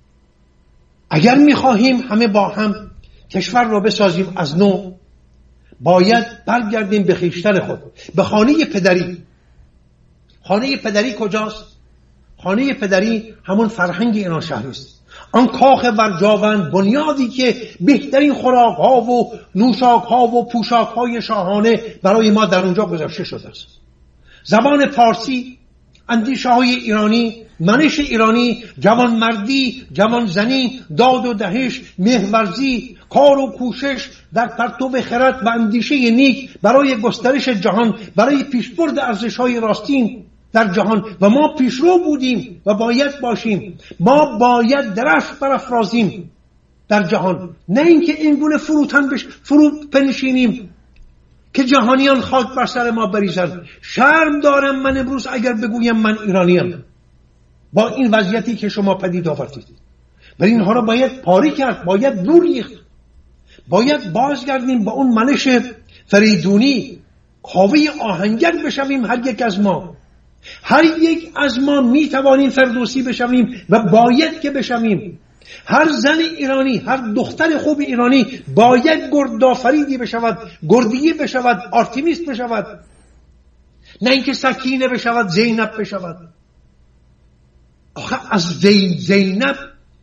اگر میخواهیم همه با هم کشور را بسازیم از نو، باید برگردیم به خویشتن خود، به خانه پدری. خانه پدری کجاست؟ خانه پدری همون فرهنگ ایران شهری است. آن کاخ برجاوند، بنیادی که بهترین خوراک ها و نوشاک ها و پوشاک های شاهانه برای ما در اونجا گذاشته شده است. زبان فارسی، اندیشه های ایرانی، منش ایرانی، جوانمردی، جوانزنی، داد و دهش، مهورزی، کار و کوشش در پرتو خرد و اندیشه نیک برای گسترش جهان، برای پیشبرد ارزش‌های راستین در جهان. و ما پیشرو بودیم و باید باشیم. ما باید درفش برافرازیم در جهان، نه اینکه این گونه فروتن بش فرو پنشینیم که جهانیان خاک بر سر ما بریزند. شرم دارم من امروز اگر بگویم من ایرانیم با این وضعیتی که شما پدید آوردید. ولی اینها را باید پاری کرد، باید دور ریخت، باید بازگردیم با اون منش فریدونی، کاوه آهنگر بشویم. هر یک از ما هر یک از ما میتوانیم فردوسی بشویم و باید که بشویم. هر زن ایرانی، هر دختر خوب ایرانی باید گردآفریدی بشود، گردیه بشود، آرتمیس بشود، نه اینکه سکینه بشود، زینب بشود. آخه از زینب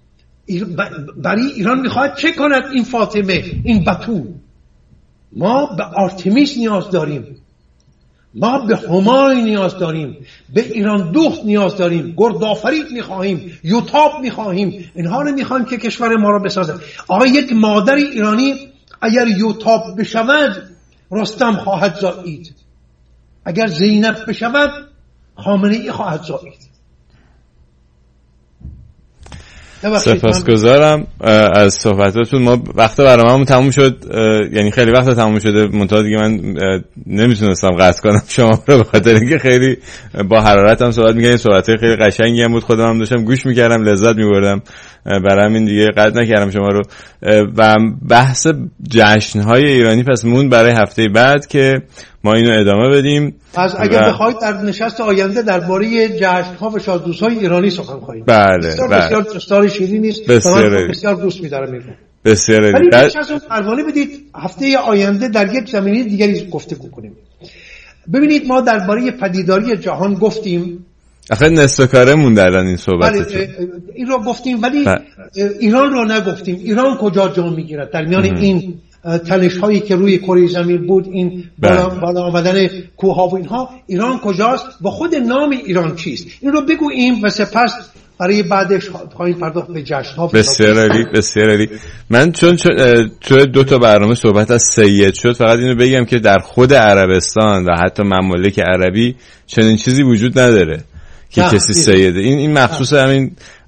برای ایران میخواهد چه کند این فاطمه، این بتول؟ ما به آرتمیس نیاز داریم، ما به همای نیاز داریم، به ایران دخت نیاز داریم، گردآفرید میخواهیم، یوتاب میخواهیم. اینها رو میخواهیم که کشور ما را بسازد. آقا یک مادر ایرانی اگر یوتاب بشود رستم خواهد زایید، اگر زینب بشود خامنه ای خواهد زایید. سپاسگزارم از صحبتاتون. ما وقت برنامه‌مون تموم شد، یعنی خیلی وقت تموم شده، منتها دیگه من نمیتونستم قطع کنم شما رو، به خاطر اینکه خیلی با حرارت هم صحبت می‌کردین. صحبت‌های خیلی قشنگی هم بود، خودم هم داشتم گوش می‌کردم، لذت می‌بردم، برای همین دیگه قطع نکردم شما رو. و بحث جشن‌های ایرانی پس مون برای هفته بعد که ما اینو ادامه بدیم. از اگر و... بخواید در نشست آینده درباره جشن‌ها و شادروزهای ایرانی سخن خواهیم. بله بسیار بله. بسیار داستان شیرینی است. بسیار بسیار دوست می‌دارم اینو. بسیار. ولی در... از پروانه بدید هفته آینده در یک زمینه دیگری گفتگو کنیم. ببینید ما درباره پدیداری جهان گفتیم. آخه نصف کارمون در این صحبت این رو گفتیم، ولی بله. ایران رو نگفتیم. ایران کجا جا میگیرد در میان ام. این تنش هایی که روی کره زمین بود، این بالا, بالا آمدن کوه ها و اینها، ایران کجاست و خود نام ایران چیست؟ این رو بگوییم و سپس برای بعدش خواهیم پرداخت به جشن ها. بسیار عالی، بسیار عالی. من چون تو دو تا برنامه صحبت از سید شد، فقط اینو بگم که در خود عربستان و حتی ممالک عربی چنین چیزی وجود نداره که کسی سیده. این این مخصوص همین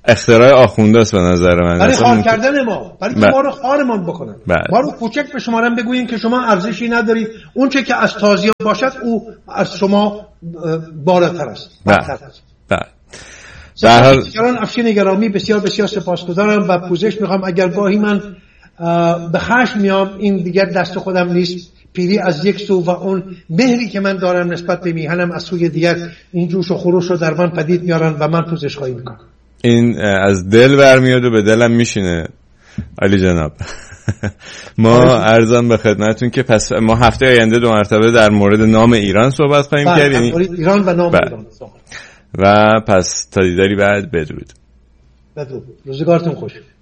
اختراع آخونداست به نظر من. برای خار کردن ما، برای که ما رو خارمان بکنن، ما رو کوچک به شما رم بگوییم که شما ارزشی ندارید، اون چه که از تازیان باشد او از شما بالاتر است. بله بله. در حال سپاسگزارم افشین گرامی، بسیار بسیار سپاسگزارم و پوزش میخوام اگر گاهی من به خشم میام، این دیگر دست خودم نیست، پیری از یک سو و اون مهری که من دارم نسبت به میهنم از سوی دیگر این جوش و خروش رو در من پدید میارن و من پوزش خواهی میکنم. این از دل برمیاد و به دلم میشینه علی جناب. ما ارزم به خدمتتون که پس ما هفته آینده دو مرتبه در مورد نام ایران صحبت خواهیم کرد، یعنی ایران و نام ایران. و پس تا دیداری بعد بدرود. بدرود. روزگارتون خوش.